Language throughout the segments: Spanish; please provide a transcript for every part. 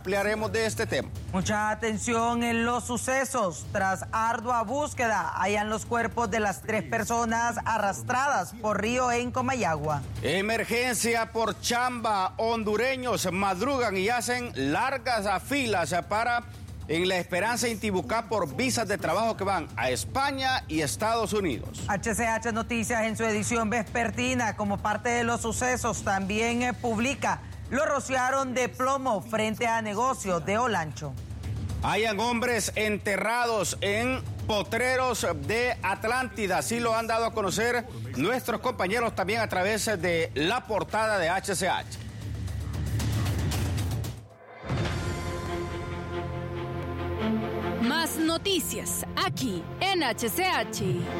ampliaremos de este tema. Mucha atención en los sucesos. Tras ardua búsqueda, hallan los cuerpos de las 3 personas arrastradas por río en Comayagua. Emergencia por chamba. Hondureños madrugan y hacen largas filas en La Esperanza, Intibucá, por visas de trabajo que van a España y Estados Unidos. HCH Noticias, en su edición vespertina, como parte de los sucesos, también publica: lo rociaron de plomo frente a negocios de Olancho. Hayan hombres enterrados en potreros de Atlántida. Así lo han dado a conocer nuestros compañeros también a través de la portada de HCH. Más noticias aquí en HCH.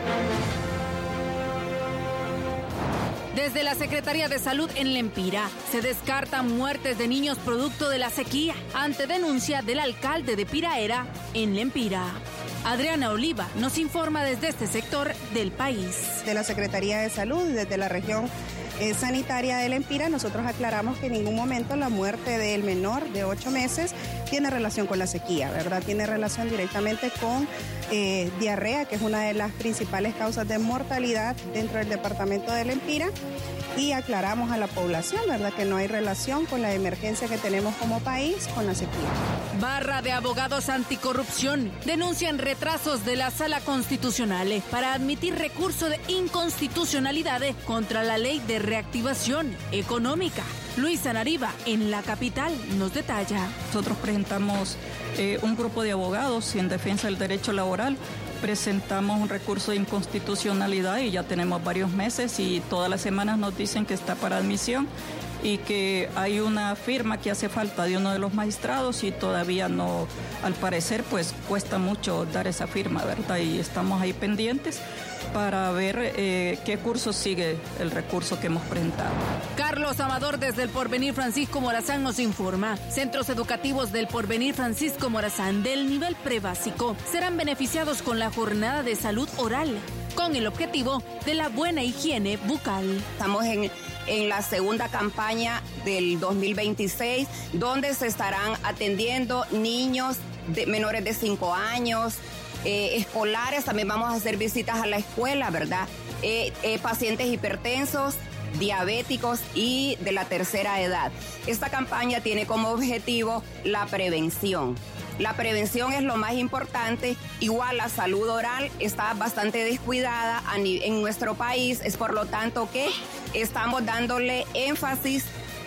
Desde la Secretaría de Salud en Lempira se descartan muertes de niños producto de la sequía ante denuncia del alcalde de Piraera en Lempira. Adriana Oliva nos informa desde este sector del país. De la Secretaría de Salud, desde la región sanitaria de Lempira, nosotros aclaramos que en ningún momento la muerte del menor de 8 meses tiene relación con la sequía, ¿verdad? Tiene relación directamente con diarrea, que es una de las principales causas de mortalidad dentro del departamento de Lempira. Y aclaramos a la población, ¿verdad?, que no hay relación con la emergencia que tenemos como país con la sequía. Barra de abogados anticorrupción denuncian retrasos de la Sala Constitucional para admitir recurso de inconstitucionalidad contra la Ley de Reactivación Económica. Luisa Nariva, en la capital, nos detalla. Nosotros presentamos un grupo de abogados en defensa del derecho laboral. Presentamos un recurso de inconstitucionalidad y ya tenemos varios meses y todas las semanas nos dicen que está para admisión y que hay una firma que hace falta de uno de los magistrados y todavía no, al parecer pues cuesta mucho dar esa firma, ¿verdad? Y estamos ahí pendientes para ver qué curso sigue el recurso que hemos presentado. Carlos Amador, desde el Porvenir Francisco Morazán, nos informa: centros educativos del Porvenir Francisco Morazán del nivel prebásico serán beneficiados con la jornada de salud oral, con el objetivo de la buena higiene bucal. Estamos en la segunda campaña del 2026, donde se estarán atendiendo niños menores de 5 años, escolares. También vamos a hacer visitas a la escuela, ¿verdad? Pacientes hipertensos, diabéticos y de la tercera edad. Esta campaña tiene como objetivo la prevención. La prevención es lo más importante. Igual la salud oral está bastante descuidada en nuestro país. Es por lo tanto que estamos dándole énfasis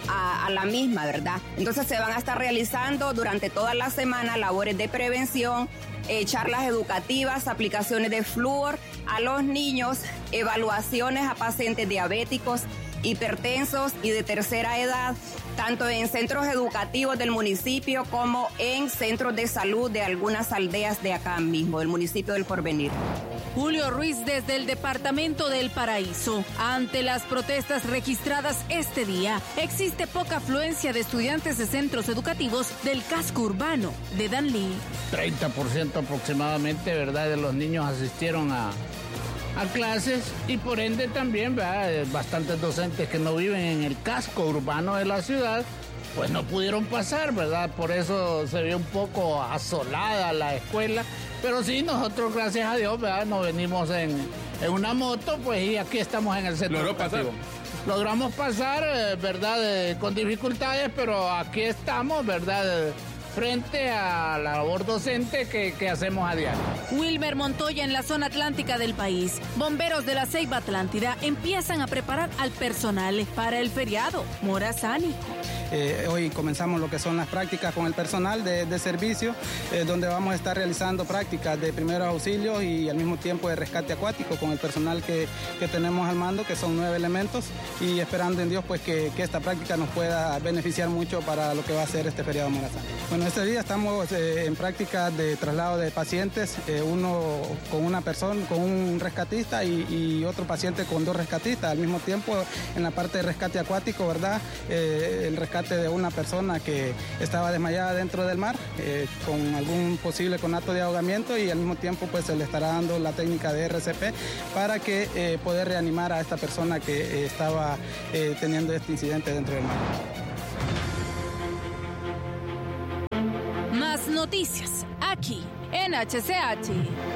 a la misma, ¿verdad? Entonces se van a estar realizando durante toda la semana labores de prevención, charlas educativas, aplicaciones de flúor a los niños, evaluaciones a pacientes diabéticos, hipertensos y de tercera edad, tanto en centros educativos del municipio como en centros de salud de algunas aldeas de acá mismo, del municipio del Porvenir. Julio Ruiz, desde el departamento del Paraíso. Ante las protestas registradas este día, existe poca afluencia de estudiantes de centros educativos del casco urbano de Danlí. 30% aproximadamente, ¿verdad?, de los niños asistieron a clases y por ende también, ¿verdad?, bastantes docentes que no viven en el casco urbano de la ciudad, pues no pudieron pasar, ¿verdad? Por eso se ve un poco asolada la escuela. Pero sí, nosotros, gracias a Dios, ¿verdad?, nos venimos en una moto, pues, y aquí estamos en el centro educativo. Logramos pasar, ¿verdad?, con dificultades, pero aquí estamos, ¿verdad?, frente a la labor docente que hacemos a diario. Wilmer Montoya, en la zona atlántica del país. Bomberos de la Ceiba Atlántida empiezan a preparar al personal para el feriado morazánico. Hoy comenzamos lo que son las prácticas con el personal de servicio, donde vamos a estar realizando prácticas de primeros auxilios y al mismo tiempo de rescate acuático con el personal que tenemos al mando, que son 9 elementos, y esperando en Dios pues que esta práctica nos pueda beneficiar mucho para lo que va a ser este feriado morazán. Bueno, este día estamos en práctica de traslado de pacientes, uno con una persona, con un rescatista y otro paciente con 2 rescatistas. Al mismo tiempo, en la parte de rescate acuático, ¿verdad?, el rescate de una persona que estaba desmayada dentro del mar con algún posible conato de ahogamiento, y al mismo tiempo pues se le estará dando la técnica de RCP para que poder reanimar a esta persona que estaba teniendo este incidente dentro del mar. Las noticias, aquí en HCH.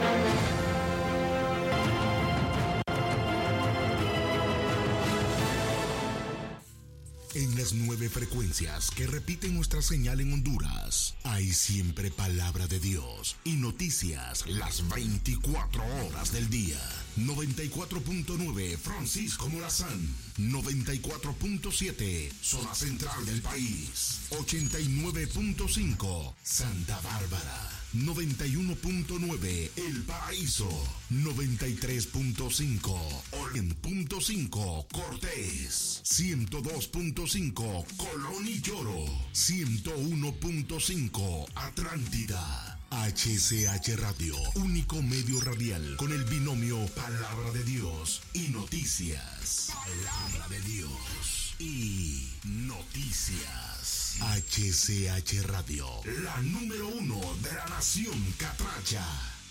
En las 9 frecuencias que repiten nuestra señal en Honduras, hay siempre palabra de Dios y noticias las 24 horas del día. 94.9 Francisco Morazán, 94.7 zona central del país, 89.5 Santa Bárbara, 91.9 El Paraíso, 93.5 Orient.5 Cortés, 102.5 Colón y Lloro, 101.5 Atlántida. HCH Radio, único medio radial con el binomio Palabra de Dios y Noticias. Palabra de Dios y Noticias. HCH Radio, la número 1 de la nación catracha.